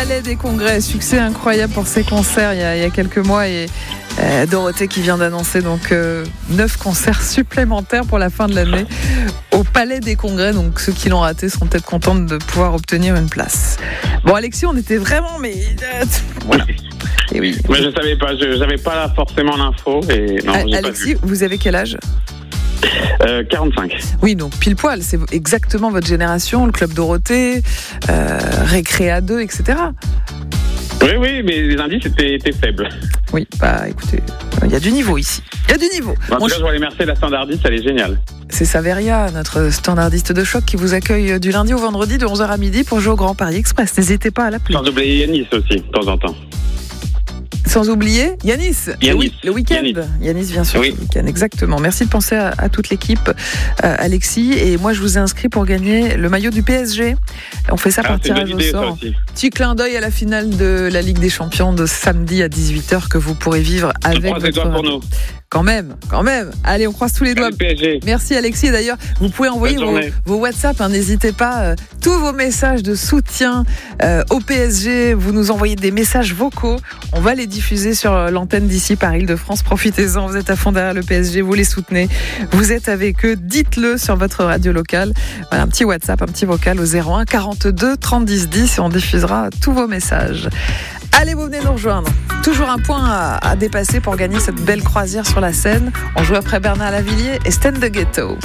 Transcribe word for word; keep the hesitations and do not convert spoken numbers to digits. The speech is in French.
Palais des Congrès. Succès incroyable pour ces concerts il y a, il y a quelques mois. Et euh, Dorothée qui vient d'annoncer donc euh, neuf concerts supplémentaires pour la fin de l'année au Palais des Congrès. Donc ceux qui l'ont raté seront peut-être contents de pouvoir obtenir une place. Bon, Alexis, on était vraiment... mais euh, voilà. Et oui. Mais je savais pas, je n'avais pas forcément l'info. Et non, A- Alexis, vous avez quel âge ? euh, quarante-cinq. Oui, donc pile poil, c'est exactement votre génération, le Club Dorothée, euh, Récréa deux, et cetera. Oui, oui, mais les indices étaient, étaient faibles. Oui, bah écoutez, il y a du niveau ici. Il y a du niveau. En tout Bon, cas, je voulais remercier la standardiste, elle est géniale. c'est Saveria, notre standardiste de choc, qui vous accueille du lundi au vendredi de onze heures à midi pour jouer au Grand Paris Express. N'hésitez pas à l'appeler. Sans oublier Yanis aussi, de temps en temps. Sans oublier Yanis, Yanis. Le, oui, le week-end. Yanis. Yanis, bien sûr, Oui. le week-end, exactement. Merci de penser à, à toute l'équipe, euh, Alexis. Et moi, je vous ai inscrit pour gagner le maillot du P S G. On fait ça Ah, par c'est une tirage bonne au idée, ça sort. aussi. Petit clin d'œil à la finale de la Ligue des Champions de samedi à dix-huit heures que vous pourrez vivre Je avec croise les votre... doigts pour nous. Quand même, quand même. Allez, on croise tous les doigts. Allez, P S G. Merci Alexis. Et d'ailleurs, vous pouvez envoyer Bonne vos, journée. vos WhatsApp. Hein, n'hésitez pas. Euh, tous vos messages de soutien euh, au P S G. Vous nous envoyez des messages vocaux. On va les diffuser sur euh, l'antenne d'ici par Île-de-France. Profitez-en. Vous êtes à fond derrière le P S G. Vous les soutenez. Vous êtes avec eux. Dites-le sur votre radio locale. Voilà, un petit WhatsApp, un petit vocal au zéro un quarante-deux trente dix dix et on diffusera tous vos messages. Allez, vous venez nous rejoindre. Toujours un point à, à dépasser pour gagner cette belle croisière sur la Seine. On joue après Bernard Lavilliers et Stand the Ghetto.